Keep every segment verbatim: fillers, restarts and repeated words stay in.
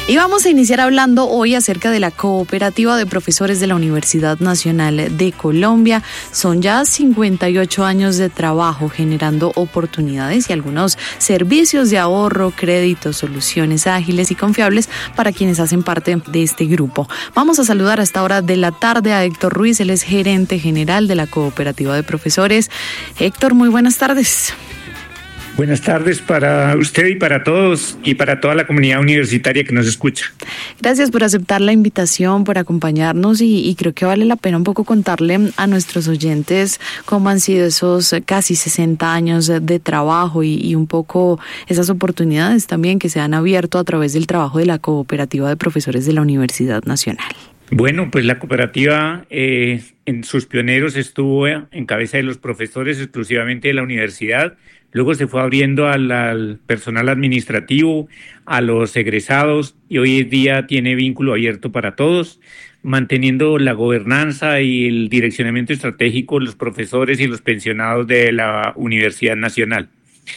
Y vamos a iniciar hablando hoy acerca de la Cooperativa de Profesores de la Universidad Nacional de Colombia. Son ya cincuenta y ocho años de trabajo generando oportunidades y algunos servicios de ahorro, créditos, soluciones ágiles y confiables para quienes hacen parte de este grupo. Vamos a saludar a esta hora de la tarde a Héctor Ruiz, él es gerente general de la Cooperativa de Profesores. Héctor, muy buenas tardes. Buenas tardes para usted y para todos y para toda la comunidad universitaria que nos escucha. Gracias por aceptar la invitación, por acompañarnos y, y creo que vale la pena un poco contarle a nuestros oyentes cómo han sido esos casi sesenta años de, de trabajo y, y un poco esas oportunidades también que se han abierto a través del trabajo de la Cooperativa de Profesores de la Universidad Nacional. Bueno, pues la cooperativa eh, en sus pioneros estuvo en cabeza de los profesores exclusivamente de la universidad. Luego se fue abriendo al, al personal administrativo, a los egresados y hoy en día tiene vínculo abierto para todos, manteniendo la gobernanza y el direccionamiento estratégico de los profesores y los pensionados de la Universidad Nacional.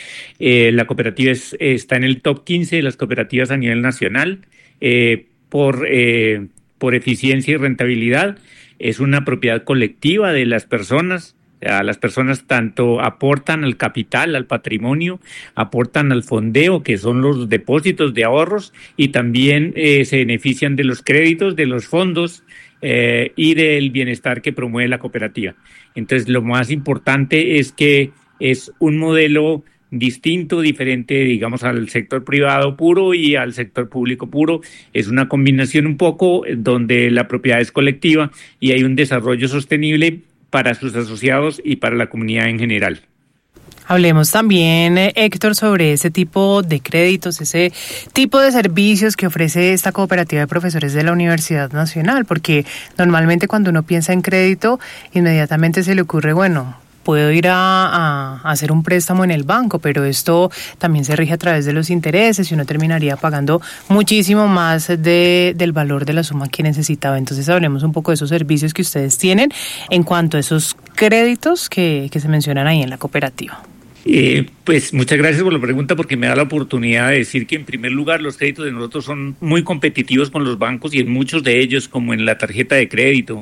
Eh, la cooperativa es, está en el top quince de las cooperativas a nivel nacional eh, por, eh, por eficiencia y rentabilidad. Es una propiedad colectiva de las personas. A las personas tanto aportan al capital, al patrimonio, aportan al fondeo, que son los depósitos de ahorros, y también eh, se benefician de los créditos, de los fondos eh, y del bienestar que promueve la cooperativa. Entonces, lo más importante es que es un modelo distinto, diferente, digamos, al sector privado puro y al sector público puro. Es una combinación un poco donde la propiedad es colectiva y hay un desarrollo sostenible para sus asociados y para la comunidad en general. Hablemos también, Héctor, sobre ese tipo de créditos, ese tipo de servicios que ofrece esta cooperativa de profesores de la Universidad Nacional, porque normalmente cuando uno piensa en crédito, inmediatamente se le ocurre, bueno, puedo ir a, a, a hacer un préstamo en el banco, pero esto también se rige a través de los intereses y uno terminaría pagando muchísimo más de, del valor de la suma que necesitaba. Entonces hablemos un poco de esos servicios que ustedes tienen en cuanto a esos créditos que, que se mencionan ahí en la cooperativa. Eh, pues muchas gracias por la pregunta, porque me da la oportunidad de decir que en primer lugar los créditos de nosotros son muy competitivos con los bancos y en muchos de ellos, como en la tarjeta de crédito,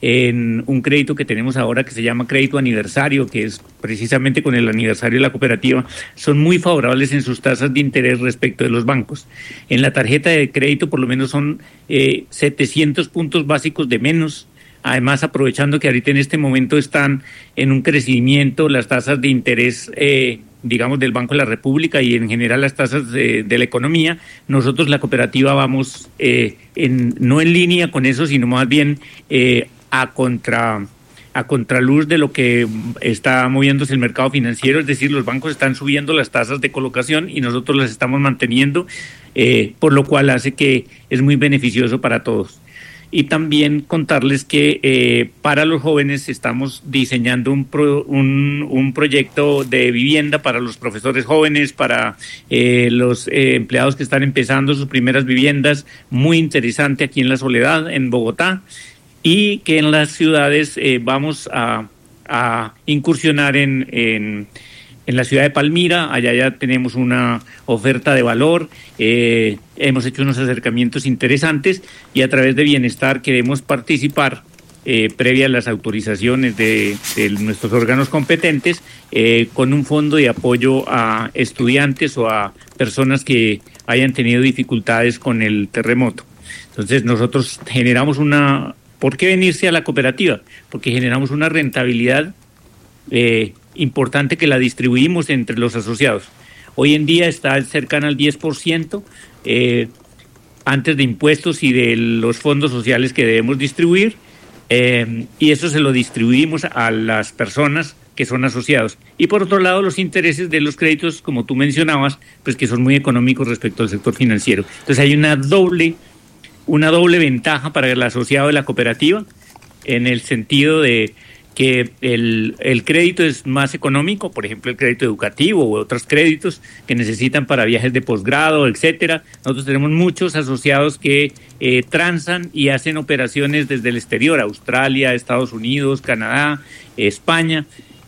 en un crédito que tenemos ahora que se llama crédito aniversario, que es precisamente con el aniversario de la cooperativa, son muy favorables en sus tasas de interés respecto de los bancos. En la tarjeta de crédito por lo menos son eh, setecientos puntos básicos de menos. Además, aprovechando que ahorita en este momento están en un crecimiento las tasas de interés, eh, digamos, del Banco de la República y en general las tasas de, de la economía, nosotros la cooperativa vamos eh, en, no en línea con eso, sino más bien eh, a contra a contraluz de lo que está moviéndose el mercado financiero, es decir, los bancos están subiendo las tasas de colocación y nosotros las estamos manteniendo, eh, por lo cual hace que es muy beneficioso para todos. Y también contarles que eh, para los jóvenes estamos diseñando un, pro, un, un proyecto de vivienda para los profesores jóvenes, para eh, los eh, empleados que están empezando sus primeras viviendas, muy interesante aquí en La Soledad, en Bogotá, y que en las ciudades eh, vamos a, a incursionar en, en En la ciudad de Palmira. Allá ya tenemos una oferta de valor, eh, hemos hecho unos acercamientos interesantes y a través de Bienestar queremos participar, eh, previa a las autorizaciones de, de nuestros órganos competentes, eh, con un fondo de apoyo a estudiantes o a personas que hayan tenido dificultades con el terremoto. Entonces nosotros generamos una... ¿Por qué venirse a la cooperativa? Porque generamos una rentabilidad eh, importante que la distribuimos entre los asociados. Hoy en día está cercana al diez por ciento eh, antes de impuestos y de los fondos sociales que debemos distribuir, eh, y eso se lo distribuimos a las personas que son asociados. Y por otro lado, los intereses de los créditos, como tú mencionabas, pues que son muy económicos respecto al sector financiero. Entonces hay una doble, una doble ventaja para el asociado de la cooperativa, en el sentido de que el, el crédito es más económico, por ejemplo el crédito educativo u otros créditos que necesitan para viajes de posgrado, etcétera. Nosotros tenemos muchos asociados que eh, transan y hacen operaciones desde el exterior, Australia, Estados Unidos, Canadá, eh, España,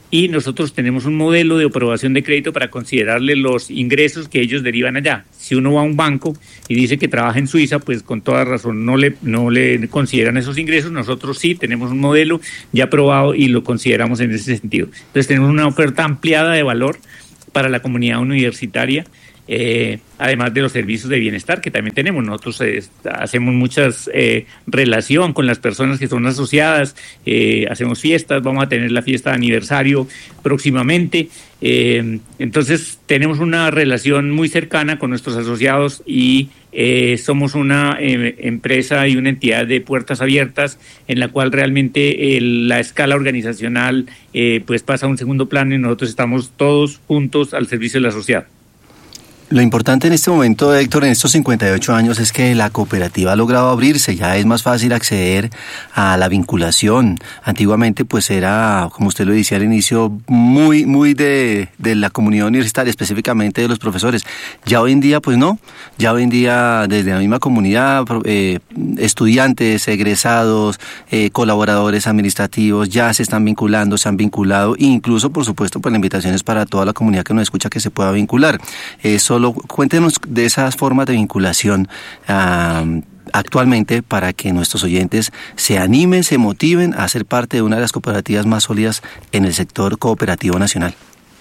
y nosotros tenemos un modelo de aprobación de crédito para considerarle los ingresos que ellos derivan allá. Si uno va a un banco y dice que trabaja en Suiza, pues con toda razón no le, no le consideran esos ingresos. Nosotros sí tenemos un modelo ya aprobado y lo consideramos en ese sentido. Entonces tenemos una oferta ampliada de valor para la comunidad universitaria, eh, además de los servicios de bienestar que también tenemos. Nosotros eh, hacemos muchas eh, relación con las personas que son asociadas, eh, hacemos fiestas, vamos a tener la fiesta de aniversario próximamente, eh, entonces tenemos una relación muy cercana con nuestros asociados y eh, somos una eh, empresa y una entidad de puertas abiertas en la cual realmente eh, la escala organizacional eh, pues pasa a un segundo plano y nosotros estamos todos juntos al servicio del asociado. Lo importante en este momento, Héctor, en estos cincuenta y ocho años es que la cooperativa ha logrado abrirse, ya es más fácil acceder a la vinculación. Antiguamente pues era, como usted lo decía al inicio, muy muy de, de la comunidad universitaria, específicamente de los profesores. Ya hoy en día pues no, ya hoy en día desde la misma comunidad, eh, estudiantes, egresados, eh, colaboradores administrativos ya se están vinculando, se han vinculado, e incluso por supuesto pues la invitación es para toda la comunidad que nos escucha que se pueda vincular. Eso Lo, cuéntenos de esas formas de vinculación uh, actualmente para que nuestros oyentes se animen, se motiven a ser parte de una de las cooperativas más sólidas en el sector cooperativo nacional.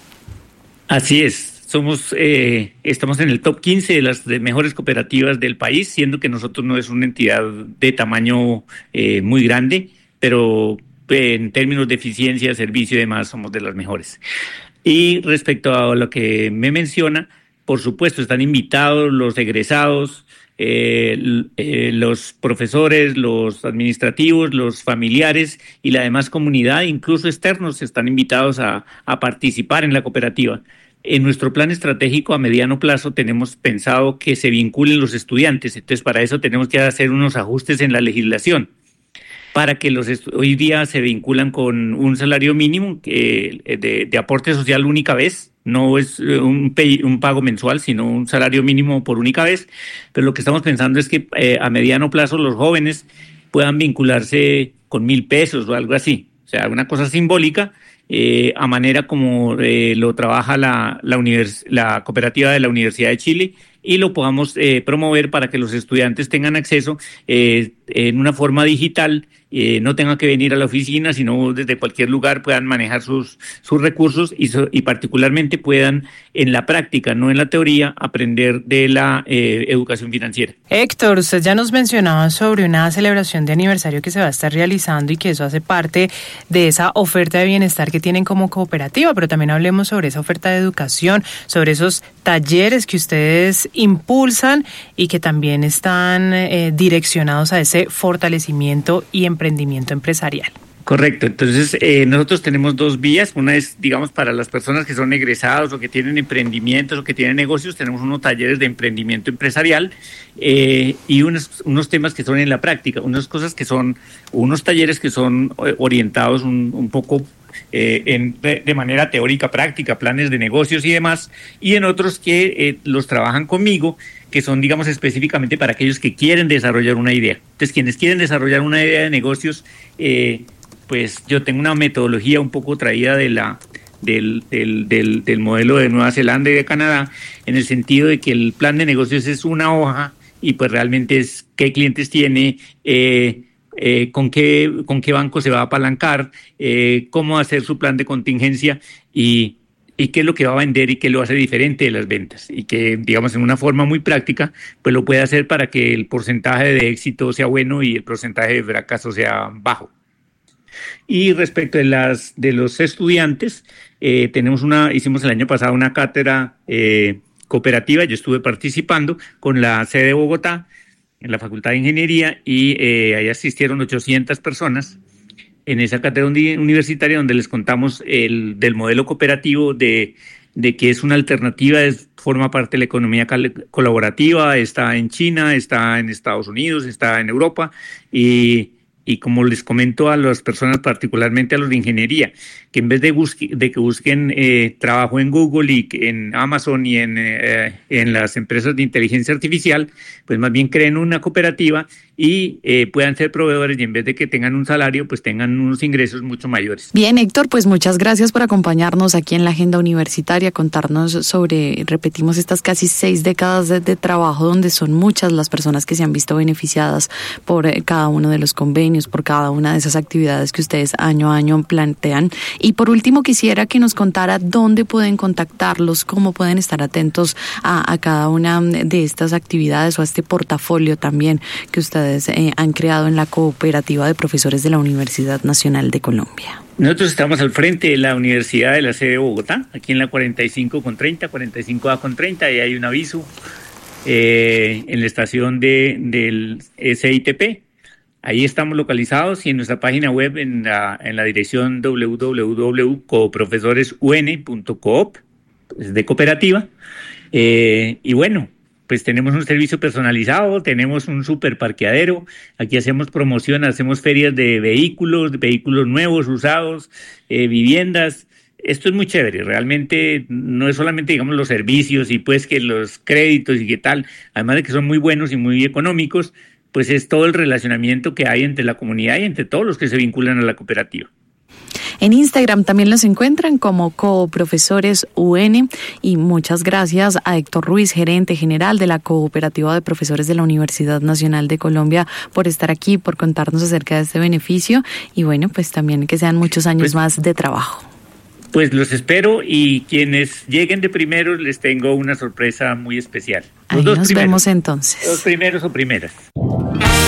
Así es, somos, eh, estamos en el top quince de las de mejores cooperativas del país, siendo que nosotros no es una entidad de tamaño eh, muy grande, pero eh, en términos de eficiencia, servicio y demás somos de las mejores. Y respecto a lo que me menciona, por supuesto, están invitados los egresados, eh, eh, los profesores, los administrativos, los familiares y la demás comunidad, incluso externos, están invitados a, a participar en la cooperativa. En nuestro plan estratégico a mediano plazo tenemos pensado que se vinculen los estudiantes, entonces para eso tenemos que hacer unos ajustes en la legislación, para que los estu- hoy día se vinculan con un salario mínimo eh, de, de aporte social única vez. No es un, pay, un pago mensual, sino un salario mínimo por única vez. Pero lo que estamos pensando es que eh, a mediano plazo los jóvenes puedan vincularse con mil pesos o algo así. O sea, una cosa simbólica, eh, a manera como eh, lo trabaja la, la, univers- la cooperativa de la Universidad de Chile, y lo podamos eh, promover para que los estudiantes tengan acceso eh, en una forma digital, eh, no tengan que venir a la oficina, sino desde cualquier lugar puedan manejar sus, sus recursos y, so, y particularmente puedan en la práctica, no en la teoría, aprender de la eh, educación financiera. Héctor, usted ya nos mencionaba sobre una celebración de aniversario que se va a estar realizando y que eso hace parte de esa oferta de bienestar que tienen como cooperativa, pero también hablemos sobre esa oferta de educación, sobre esos talleres que ustedes impulsan y que también están eh, direccionados a ese fortalecimiento y emprendimiento empresarial. Correcto, entonces eh, nosotros tenemos dos vías, una es, digamos, para las personas que son egresados o que tienen emprendimientos o que tienen negocios, tenemos unos talleres de emprendimiento empresarial eh, y unos, unos temas que son en la práctica, unas cosas que son, unos talleres que son orientados un, un poco eh, en, de, de manera teórica, práctica, planes de negocios y demás, y en otros que eh, los trabajan conmigo, que son, digamos, específicamente para aquellos que quieren desarrollar una idea. Entonces, quienes quieren desarrollar una idea de negocios, eh, pues yo tengo una metodología un poco traída de la del, del, del, del modelo de Nueva Zelanda y de Canadá, en el sentido de que el plan de negocios es una hoja y pues realmente es qué clientes tiene, eh, eh, con qué con qué banco se va a apalancar, eh, cómo hacer su plan de contingencia y y qué es lo que va a vender y qué lo hace diferente de las ventas y que, digamos, en una forma muy práctica, pues lo puede hacer para que el porcentaje de éxito sea bueno y el porcentaje de fracaso sea bajo. Y respecto de las de los estudiantes, eh, tenemos una, hicimos el año pasado una cátedra eh, cooperativa, yo estuve participando con la sede de Bogotá, en la Facultad de Ingeniería, y eh, ahí asistieron ochocientas personas en esa cátedra universitaria donde les contamos el del modelo cooperativo, de, de que es una alternativa, es, forma parte de la economía colaborativa, está en China, está en Estados Unidos, está en Europa, y Y como les comento a las personas, particularmente a los de ingeniería, que en vez de, busque, de que busquen eh, trabajo en Google y en Amazon y en, eh, en las empresas de inteligencia artificial, pues más bien creen una cooperativa y eh, puedan ser proveedores y en vez de que tengan un salario, pues tengan unos ingresos mucho mayores. Bien, Héctor, pues muchas gracias por acompañarnos aquí en la Agenda Universitaria, contarnos sobre, repetimos, estas casi seis décadas de, de trabajo donde son muchas las personas que se han visto beneficiadas por eh, cada uno de los convenios, por cada una de esas actividades que ustedes año a año plantean. Y por último, quisiera que nos contara dónde pueden contactarlos, cómo pueden estar atentos a, a cada una de estas actividades o a este portafolio también que ustedes eh, han creado en la Cooperativa de Profesores de la Universidad Nacional de Colombia. Nosotros estamos al frente de la Universidad de la sede de Bogotá, aquí en la cuarenta y cinco con treinta, cuarenta y cinco A con treinta, y hay un aviso eh, en la estación de, del S I T P. Ahí estamos localizados y en nuestra página web en la, en la dirección doble u doble u doble u punto coprofesores u n punto coop, es de cooperativa. Eh, y bueno, pues tenemos un servicio personalizado, tenemos un super parqueadero, aquí hacemos promoción, hacemos ferias de vehículos, de vehículos nuevos, usados, eh, viviendas. Esto es muy chévere, realmente no es solamente, digamos, los servicios y pues que los créditos y qué tal, además de que son muy buenos y muy económicos, pues es todo el relacionamiento que hay entre la comunidad y entre todos los que se vinculan a la cooperativa. En Instagram también los encuentran como Coprofesores U N y muchas gracias a Héctor Ruiz, gerente general de la Cooperativa de Profesores de la Universidad Nacional de Colombia, por estar aquí, por contarnos acerca de este beneficio y bueno, pues también que sean muchos años pues, más de trabajo. Pues los espero y quienes lleguen de primeros les tengo una sorpresa muy especial. Ahí Los dos nos primeros, vemos entonces. Los primeros o primeras.